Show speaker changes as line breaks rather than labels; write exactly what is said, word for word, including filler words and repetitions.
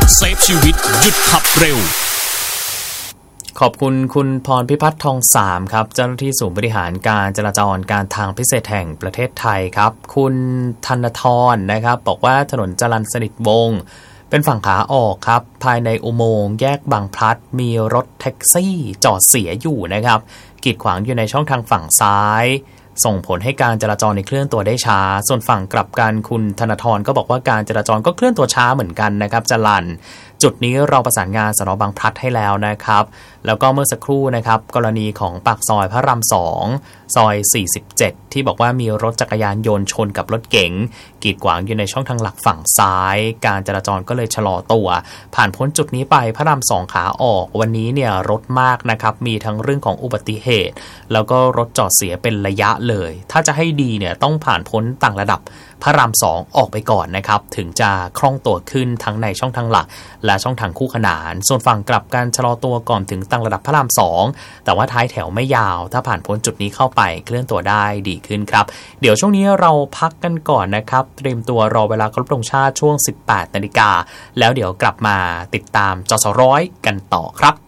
เซฟชีวิตหยุดขับเร็ว
ขอบคุณคุณพรพิพัฒน์ทองสามครับเจ้าหน้าที่ศูนย์บริหารการจราจรการทางพิเศษแห่งประเทศไทยครับคุณธนทรนะครับบอกว่าถนนจรัญสนิทวงศ์เป็นฝั่งขาออกครับภายในอุโมงค์แยกบางพลัดมีรถแท็กซี่จอดเสียอยู่นะครับกีดขวางอยู่ในช่องทางฝั่งซ้ายส่งผลให้การจราจรในเคลื่อนตัวได้ช้าส่วนฝั่งกลับกันคุณธนทรก็บอกว่าการจราจรก็เคลื่อนตัวช้าเหมือนกันนะครับจรัญจุดนี้เราประสานงานสน.บางพลัดให้แล้วนะครับแล้วก็เมื่อสักครู่นะครับกรณีของปากซอยพระรามสองซอยสี่สิบเจ็ดที่บอกว่ามีรถจักรยานยนต์ชนกับรถเก๋งกีดขวางอยู่ในช่องทางหลักฝั่งซ้ายการจราจรก็เลยชะลอตัวผ่านพ้นจุดนี้ไปพระรามสองขาออกวันนี้เนี่ยรถมากนะครับมีทั้งเรื่องของอุบัติเหตุแล้วก็รถจอดเสียเป็นระยะเลยถ้าจะให้ดีเนี่ยต้องผ่านพ้นต่างระดับพระรามสองออกไปก่อนนะครับถึงจะคล่องตัวขึ้นทั้งในช่องทางหลักและช่องทางคู่ขนานส่วนฝั่งกลับกันชะลอตัวก่อนถึงต่างระดับพระรามสองแต่ว่าท้ายแถวไม่ยาวถ้าผ่านพ้นจุดนี้เข้าไปเคลื่อนตัวได้ดีขึ้นครับเดี๋ยวช่วงนี้เราพักกันก่อนนะครับเตรียมตัวรอเวลาเคารพธงชาติช่วง สิบแปดนาฬิกาแล้วเดี๋ยวกลับมาติดตามจสร้อยกันต่อครับ